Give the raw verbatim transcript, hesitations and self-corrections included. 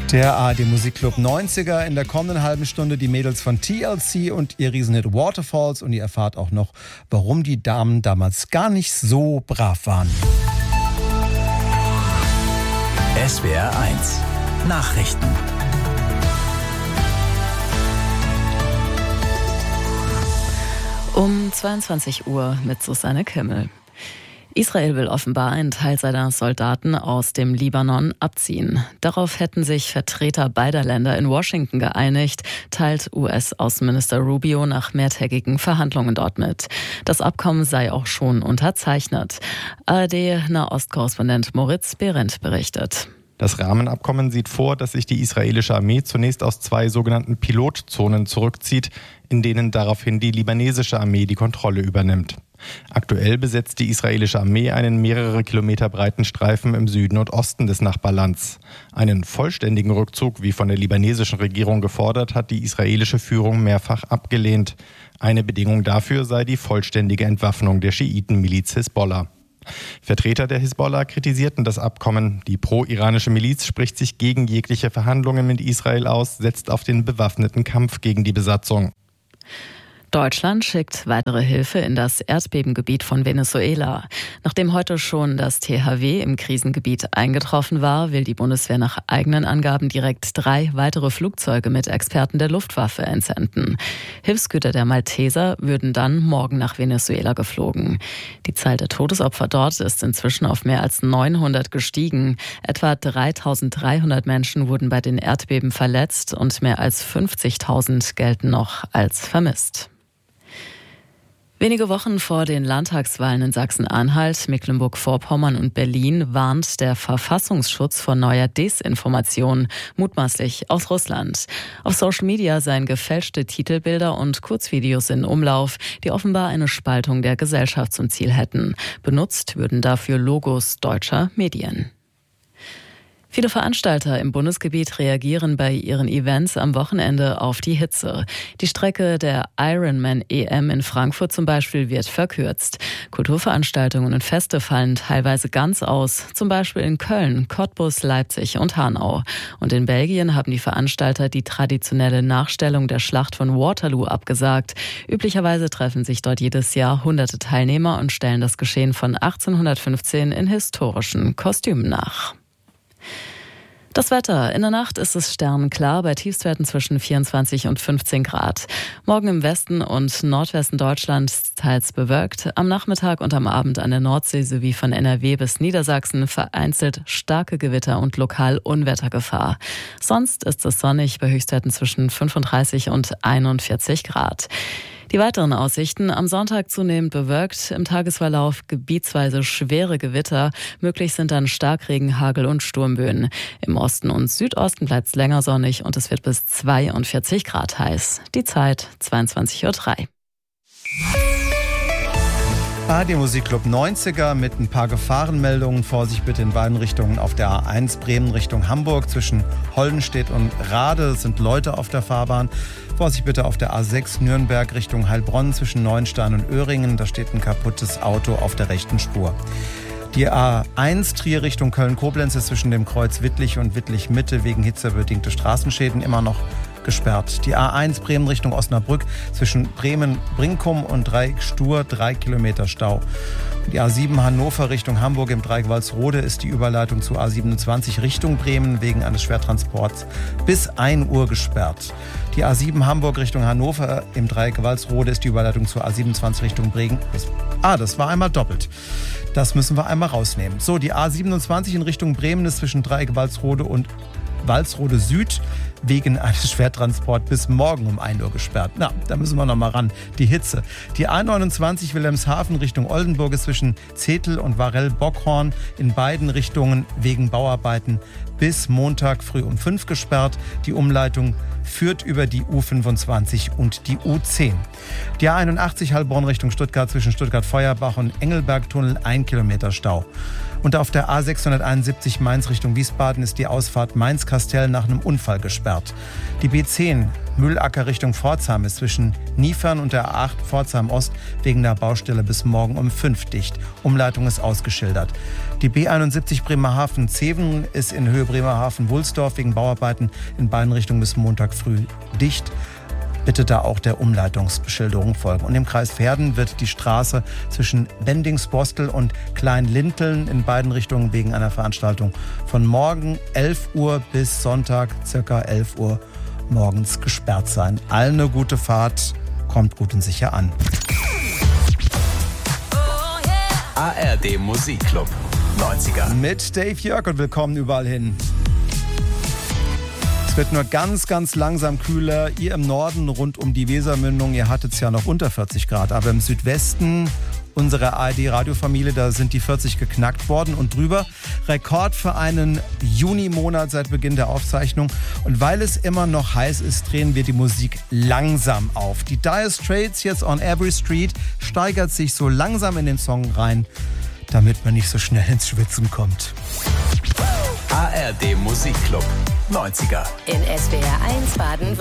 Der A R D Musikclub neunziger in der kommenden halben Stunde die Mädels von T L C und ihr Riesenhit Waterfalls. Und ihr erfahrt auch noch, warum die Damen damals gar nicht so brav waren. S W R eins Nachrichten. Um zweiundzwanzig Uhr mit Susanne Kimmel. Israel will offenbar einen Teil seiner Soldaten aus dem Libanon abziehen. Darauf hätten sich Vertreter beider Länder in Washington geeinigt, teilt U S-Außenminister Rubio nach mehrtägigen Verhandlungen dort mit. Das Abkommen sei auch schon unterzeichnet. A R D-Nahostkorrespondent Moritz Behrendt berichtet. Das Rahmenabkommen sieht vor, dass sich die israelische Armee zunächst aus zwei sogenannten Pilotzonen zurückzieht, in denen daraufhin die libanesische Armee die Kontrolle übernimmt. Aktuell besetzt die israelische Armee einen mehrere Kilometer breiten Streifen im Süden und Osten des Nachbarlands. Einen vollständigen Rückzug, wie von der libanesischen Regierung gefordert, hat die israelische Führung mehrfach abgelehnt. Eine Bedingung dafür sei die vollständige Entwaffnung der Schiitenmiliz Hisbollah. Vertreter der Hisbollah kritisierten das Abkommen. Die pro-iranische Miliz spricht sich gegen jegliche Verhandlungen mit Israel aus, setzt auf den bewaffneten Kampf gegen die Besatzung. Deutschland schickt weitere Hilfe in das Erdbebengebiet von Venezuela. Nachdem heute schon das T H W im Krisengebiet eingetroffen war, will die Bundeswehr nach eigenen Angaben direkt drei weitere Flugzeuge mit Experten der Luftwaffe entsenden. Hilfsgüter der Malteser würden dann morgen nach Venezuela geflogen. Die Zahl der Todesopfer dort ist inzwischen auf mehr als neunhundert gestiegen. Etwa dreitausenddreihundert Menschen wurden bei den Erdbeben verletzt und mehr als fünfzigtausend gelten noch als vermisst. Wenige Wochen vor den Landtagswahlen in Sachsen-Anhalt, Mecklenburg-Vorpommern und Berlin warnt der Verfassungsschutz vor neuer Desinformation, mutmaßlich aus Russland. Auf Social Media seien gefälschte Titelbilder und Kurzvideos in Umlauf, die offenbar eine Spaltung der Gesellschaft zum Ziel hätten. Benutzt würden dafür Logos deutscher Medien. Viele Veranstalter im Bundesgebiet reagieren bei ihren Events am Wochenende auf die Hitze. Die Strecke der Ironman E M in Frankfurt zum Beispiel wird verkürzt. Kulturveranstaltungen und Feste fallen teilweise ganz aus, zum Beispiel in Köln, Cottbus, Leipzig und Hanau. Und in Belgien haben die Veranstalter die traditionelle Nachstellung der Schlacht von Waterloo abgesagt. Üblicherweise treffen sich dort jedes Jahr hunderte Teilnehmer und stellen das Geschehen von achtzehnhundertfünfzehn in historischen Kostümen nach. Das Wetter. In der Nacht ist es sternenklar bei Tiefstwerten zwischen vierundzwanzig und fünfzehn Grad. Morgen im Westen und Nordwesten Deutschlands teils bewölkt. Am Nachmittag und am Abend an der Nordsee sowie von N R W bis Niedersachsen vereinzelt starke Gewitter und lokal Unwettergefahr. Sonst ist es sonnig bei Höchstwerten zwischen fünfunddreißig und einundvierzig Grad. Die weiteren Aussichten: am Sonntag zunehmend bewölkt, im Tagesverlauf gebietsweise schwere Gewitter, möglich sind dann Starkregen, Hagel und Sturmböen. Im Osten und Südosten bleibt es länger sonnig und es wird bis zweiundvierzig Grad heiß. Die Zeit zweiundzwanzig Uhr drei. A R D Musikclub neunziger mit ein paar Gefahrenmeldungen. Vorsicht bitte in beiden Richtungen. Auf der A eins Bremen Richtung Hamburg zwischen Holdenstedt und Rade sind Leute auf der Fahrbahn. Vorsicht bitte auf der A sechs Nürnberg Richtung Heilbronn zwischen Neuenstein und Öhringen. Da steht ein kaputtes Auto auf der rechten Spur. Die A eins Trier Richtung Köln-Koblenz ist zwischen dem Kreuz Wittlich und Wittlich-Mitte wegen hitzebedingte Straßenschäden immer noch gesperrt. Die A eins Bremen Richtung Osnabrück zwischen Bremen-Brinkum und Dreieck-Stur drei Kilometer Stau. Die A sieben Hannover Richtung Hamburg im Dreieck Walsrode ist die Überleitung zu A siebenundzwanzig Richtung Bremen wegen eines Schwertransports bis ein Uhr gesperrt. Die A sieben Hamburg Richtung Hannover im Dreieck Walsrode ist die Überleitung zur A siebenundzwanzig Richtung Bremen. Ah, das war einmal doppelt. Das müssen wir einmal rausnehmen. So, die A siebenundzwanzig in Richtung Bremen ist zwischen Dreieck Walsrode und Walsrode Süd wegen eines Schwertransports bis morgen um ein Uhr gesperrt. Na, da müssen wir noch mal ran. Die Hitze. Die A neunundzwanzig Wilhelmshaven Richtung Oldenburg ist zwischen Zetel und Varell-Bockhorn in beiden Richtungen wegen Bauarbeiten bis Montag früh um fünf gesperrt. Die Umleitung führt über die U fünfundzwanzig und die U zehn. Die A einundachtzig Heilbronn Richtung Stuttgart zwischen Stuttgart-Feuerbach und Engelbergtunnel ein Kilometer Stau. Und auf der A sechshunderteinundsiebzig Mainz Richtung Wiesbaden ist die Ausfahrt Mainz-Kastel nach einem Unfall gesperrt. Die B zehn Mühlacker Richtung Pforzheim ist zwischen Niefern und der A acht Pforzheim Ost wegen der Baustelle bis morgen um fünf dicht. Umleitung ist ausgeschildert. Die B einundsiebzig Bremerhaven-Zeven ist in Höhe Bremerhaven-Wulsdorf wegen Bauarbeiten in beiden Richtungen bis Montag früh dicht. Bitte da auch der Umleitungsbeschilderung folgen. Und im Kreis Verden wird die Straße zwischen Bendingsbostel und Kleinlinteln in beiden Richtungen wegen einer Veranstaltung von morgen elf Uhr bis Sonntag ca. elf Uhr morgens gesperrt sein. Allen eine gute Fahrt, kommt gut und sicher an. A R D Musikclub neunziger. Mit Dave Jörg und willkommen überall hin. Es wird nur ganz, ganz langsam kühler. Ihr im Norden rund um die Wesermündung, ihr hattet es ja noch unter vierzig Grad. Aber im Südwesten unserer A R D-Radiofamilie, da sind die vierzig geknackt worden und drüber. Rekord für einen Juni-Monat seit Beginn der Aufzeichnung. Und weil es immer noch heiß ist, drehen wir die Musik langsam auf. Die Dire Straits jetzt On Every Street steigert sich so langsam in den Song rein, damit man nicht so schnell ins Schwitzen kommt. A R D Musikclub neunziger. In S W R eins Baden